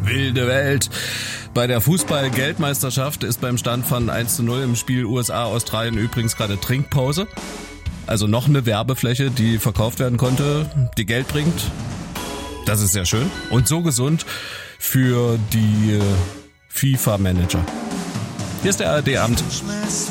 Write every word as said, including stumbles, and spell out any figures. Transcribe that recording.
Wilde Welt. Bei der Fußball-Geldmeisterschaft ist beim Stand von eins zu null im Spiel U S A-Australien übrigens gerade Trinkpause. Also noch eine Werbefläche, die verkauft werden konnte, die Geld bringt. Das ist sehr schön und so gesund für die FIFA-Manager. Hier ist der A R D-Abend.